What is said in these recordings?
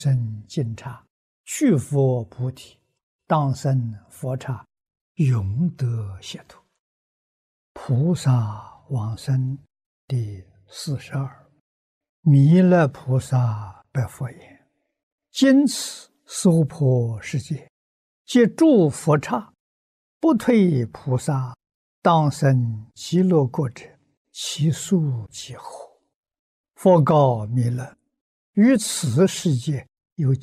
生净刹，去佛菩提，当生佛刹，永得解脱。菩萨往生第42。弥勒菩萨白佛言：今此娑婆世界，皆诸佛刹，不退菩萨，当生极乐国者，其数几何？佛告弥勒：于此世界有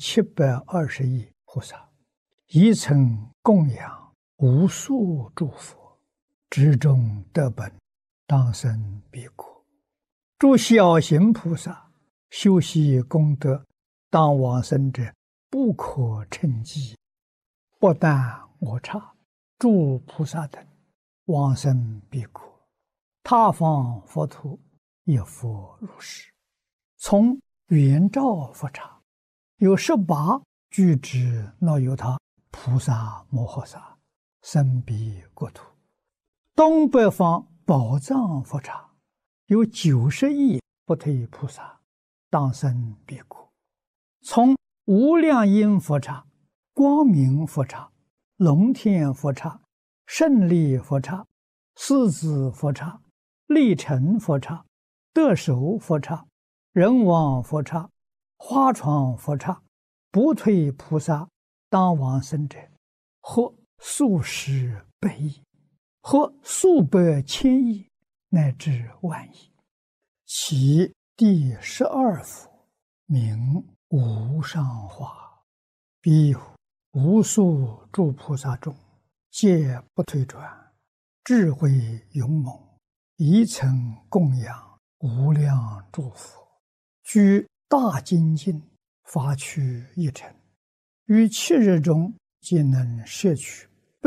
720亿菩萨，一曾供养无数诸佛，之中得本，当生彼国。诸小行菩萨修习功德，当往生者，不可称计。不但我刹，诸菩萨等往生彼国，他方佛土也复如是。从圆照佛刹，有18具之那由他菩萨摩诃萨生彼国土。东北方宝藏佛刹，有90亿不退菩萨，当生彼国。从无量音佛刹、光明佛刹、龙天佛刹、胜利佛刹、狮子佛刹、力成佛刹、得手佛刹、人王佛刹、花床佛刹，不退菩萨当往生者，或数十百亿，或数百千亿，乃至万亿。其第12佛名无上化，彼无数诸菩萨中，皆不退转，智慧勇猛，一曾供养无量诸佛，居大精进，发趣一尘，于7日中，皆能摄取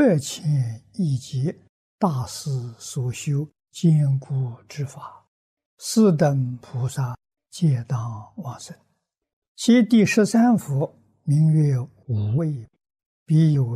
8,000亿劫大师所修坚固之法，四等菩萨皆当往生。其第13佛名曰无畏，彼有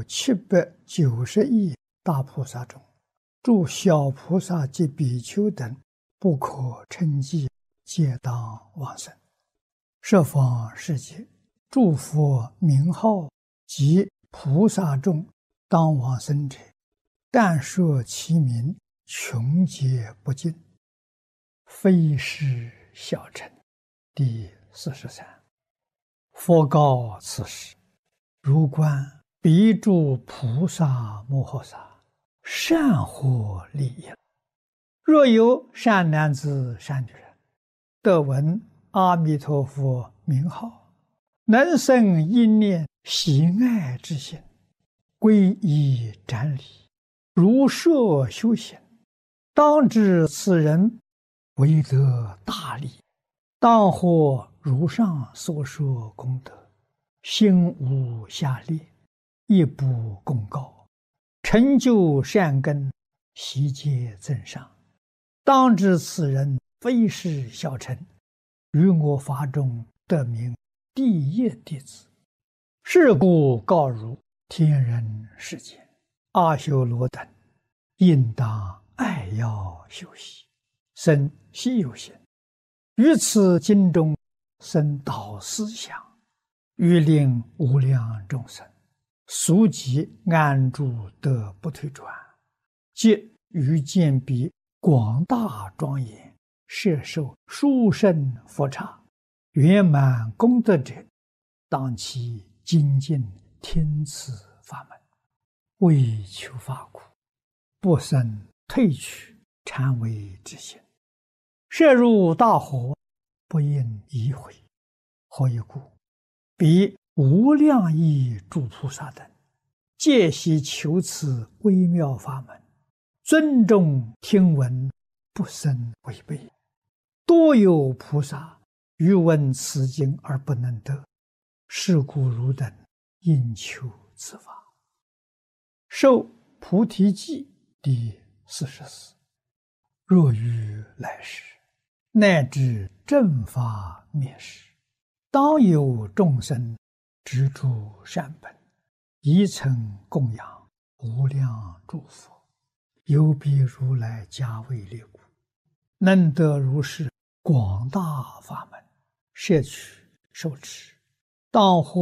790亿大菩萨中，诸小菩萨及比丘等不可称计，皆当往生。十方世界诸佛名号及菩萨众当往生者，但说其名，穷劫不尽，非是小乘。第43。佛告此时：如观彼诸菩萨摩诃萨，善获利益。若有善男子善女人，得闻阿弥陀佛名号，能生一念喜爱之心，皈依瞻礼，如设修行，当知此人为得大利，当获如上所说功德，心无下劣，亦不公告，成就善根，悉皆增上。当知此人非是小乘，于我法中得名第一弟子。是故告汝天人世间阿修罗等，应当爱要修习，生希有心，于此经中生导思想，欲令无量众生速即安住得不退转，即于见彼广大庄严，摄受殊胜佛刹，圆满功德者，当其精进听此法门，为求法苦，不生退去禅为之心。摄入大火，不应移回。何以故？彼无量亿诸菩萨等，皆悉求此微妙法门，尊重听闻，不生违背。多有菩萨欲闻此经而不能得，是故汝等应求此法。受菩提记第44。若于来世，乃至正法灭世，当有众生执诸善本，一曾供养无量诸佛，有彼如来加为力故，能得如是广大法门，摄取受持， 当乎